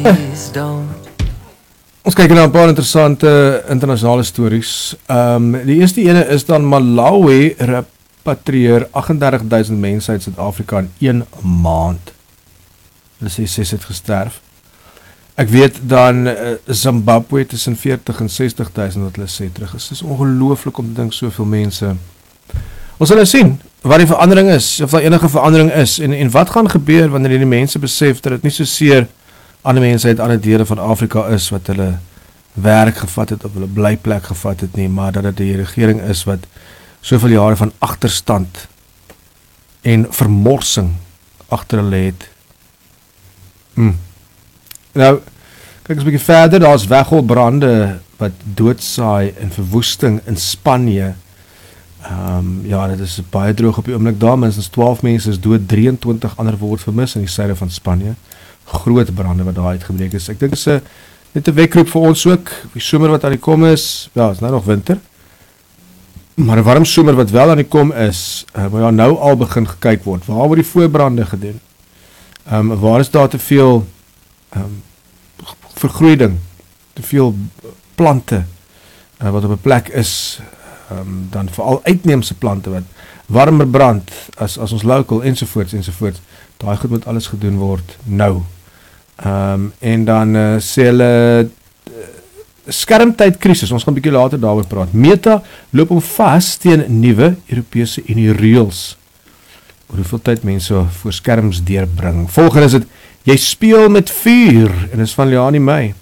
Ons kyk na 'n paar interessante internasionale stories. Die eerste ene is dan Malawi repatrieer 38.000 mense uit Suid-Afrika in 1 maand. Hulle sê 6 het gesterf. Ek weet dan Zimbabwe tussen 40 en 60.000 wat hulle sê terug is. Dit is ongelooflik om te dink soveel mense. Ons sal nou sien wat die verandering is, of daar enige verandering is, en wat gaan gebeur wanneer die mense besef dat dit nie so seer ander mense uit ander dele van Afrika is wat hulle werk gevat het of hulle blyplek gevat het nie, maar dat dit die regering is wat soveel jare van agterstand en vermorsing agter hulle het. Nou, kyk eens 'n bietjie verder, daar is weggolbrande wat doodsaai en verwoesting in Spanje. Ja, dit is baie droog op die oomblik daar, minstens 12 mense is dood, 23 ander word vermis in die suide van Spanje. Groot brande wat daar uitgebreek is. Ek dink is net 'n wekroep vir ons ook, die somer wat aan die kom is, ja, is nou nog winter, maar 'n warm somer wat wel aan die kom is, maar ja, nou al begin gekyk word, waar word die voorbrande gedoen? Waar is daar te veel vergroeiding, te veel plante, wat op 'n plek is, dan veral uitneemse plante wat warmer brand as ons local ensovoorts, daai goed moet alles gedoen word nou. En dan sê hulle skermtydkrisis, ons gaan 'n bietjie later daaroor praat. Meta loop hom vas teen nuwe Europese Unie reëls oor hoeveel tyd mense voor skerms deurbring. Volgende is dit, jy speel met vuur, en is van Leani May.